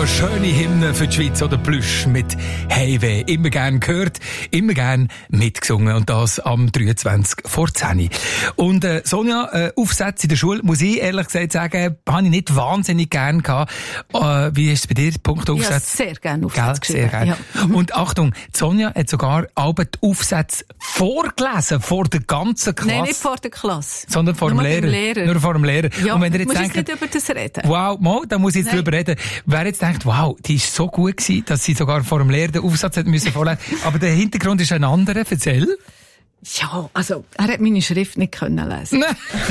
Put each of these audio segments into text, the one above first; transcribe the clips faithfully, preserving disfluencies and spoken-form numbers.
eine schöne Hymne für die Schweiz oder Plüsch mit Heimweh. Immer gern gehört, immer gern mitgesungen und das am dreiundzwanzig vor zehn. Und äh, Sonja, äh, Aufsätze in der Schule, muss ich ehrlich gesagt sagen, habe ich nicht wahnsinnig gern gehabt. Äh, wie ist es bei dir, Punkt Aufsätze? Ja, sehr gerne Aufsätze geschrieben. Sehr gerne. Ja. Und Achtung, Sonja hat sogar alle die Aufsätze vorgelesen, vor der ganzen Klasse. Nein, nicht vor der Klasse. Sondern vor dem Lehrer. Lehrer. Nur vor dem Lehrer. Ja, und wenn ihr jetzt muss denkt, ich nicht über das reden? Wow, Mo, da muss ich jetzt Nein. drüber reden. Wer jetzt denkt, wow, die ist so gut gewesen, dass sie sogar vor dem Lehrer den Aufsatz hat müssen vorlesen. Aber der Hintergrund ist ein anderer, erzähl. Ja, also, er hat meine Schrift nicht können lesen.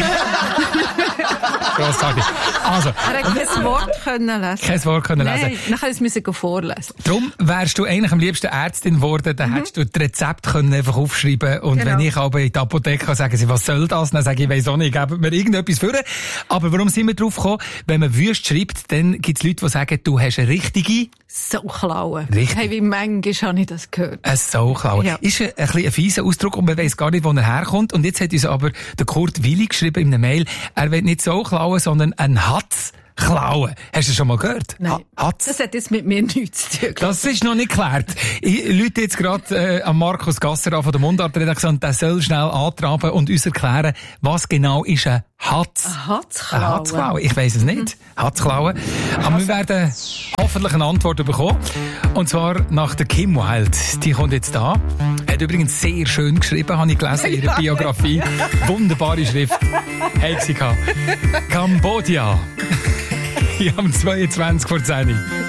Grossartig. Also. Er hat kein Wort können lesen. Kein Wort können lesen. Nein, dann musste ich vorlesen. Darum wärst du eigentlich am liebsten Ärztin geworden, dann mhm. hättest du das Rezept können einfach aufschreiben und genau. Wenn ich aber in die Apotheke kann, sagen sie, was soll das? Dann sage ich, ich weiss auch nicht, geben mir irgendetwas vor. Aber warum sind wir drauf gekommen? Wenn man wüst schreibt, dann gibt es Leute, die sagen, du hast eine richtige Sauklaue. Richtig. Hey, wie manchmal habe ich das gehört. Eine Sauklaue. Ja. Ist ein, ein bisschen ein fieser Ausdruck und man weiss gar nicht, wo er herkommt. Und jetzt hat uns aber der Kurt Willi geschrieben in einer Mail, er will nicht Sauklaue, sondern ein Hatz klauen. Hast du das schon mal gehört? Nein. Hatz? Das hat jetzt mit mir nichts zu tun. Das ist noch nicht geklärt. Ich lüte jetzt gerade äh, an Markus Gasser an von der Mundart-Redaktion, der soll schnell antraben und uns erklären, was genau ist ein Hatz. Ein Hatzklaue? Ein Hatzklaue. Ich weiss es nicht. Mhm. Hatzklaue. Aber wir werden hoffentlich eine Antwort bekommen. Und zwar nach der Kim Wilde. Die kommt jetzt da. Hat übrigens sehr schön geschrieben, habe ich gelesen in ihrer Biografie. Wunderbare Schrift. Hat sie gehabt. Kambodscha. Ich habe zweiundzwanzig vor zehn.